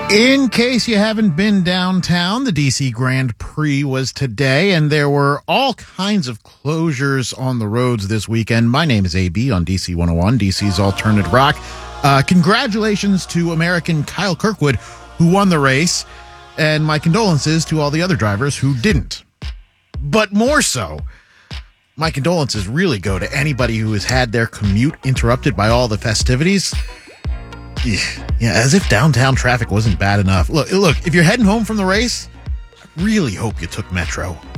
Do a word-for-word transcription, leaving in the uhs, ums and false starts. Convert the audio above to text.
In case you haven't been downtown, the D C Grand Prix was today, and there were all kinds of closures on the roads this weekend. My name is A B on D C one oh one, D C's Alternative Rock. Uh, congratulations to American Kyle Kirkwood, who won the race, and my condolences to all the other drivers who didn't. But more so, my condolences really go to anybody who has had their commute interrupted by all the festivities. Yeah, as if downtown traffic wasn't bad enough. Look, look, if you're heading home from the race, I really hope you took Metro.